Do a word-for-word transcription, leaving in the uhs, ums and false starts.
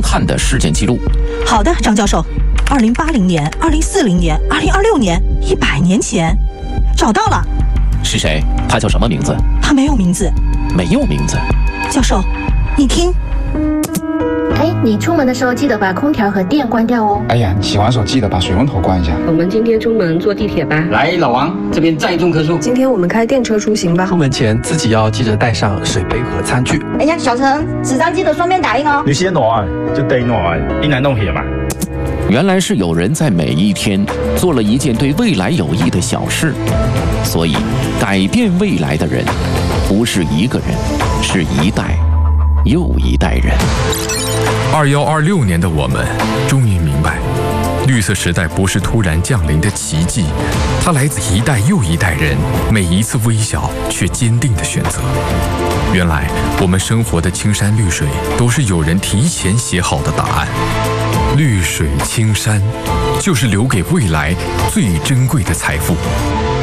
看的事件记录。 好的，张教授，二零八零年、二零四零年、二零二六年，一百年前，找到了。 是谁？他叫什么名字？ 他没有名字。 没有名字。 教授，你听。 哎，你出门的时候记得把空调和电关掉哦。 哎呀，你洗完手记得把水龙头关一下。 我们今天出门坐地铁吧。 来，老王，这边载重棵树。 今天我们开电车出行吧。 出门前自己要记得带上水杯和餐具。 哎呀，小陈，纸张记得双面打印哦。 你先拿，就得拿，一来弄去嘛。 原来是有人在每一天做了一件对未来有益的小事，所以改变未来的人不是一个人，是一代又一代人。 二幺二六年的我们终于明白，绿色时代不是突然降临的奇迹，它来自一代又一代人每一次微小却坚定的选择。原来我们生活的青山绿水都是有人提前写好的答案。绿水青山，就是留给未来最珍贵的财富。